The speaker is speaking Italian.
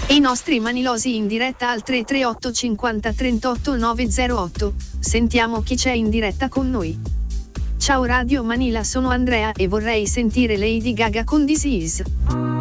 E i nostri manilosi in diretta al 338 50 38 908. Sentiamo chi c'è in diretta con noi. Ciao Radio Manila, sono Andrea e vorrei sentire Lady Gaga con This Is.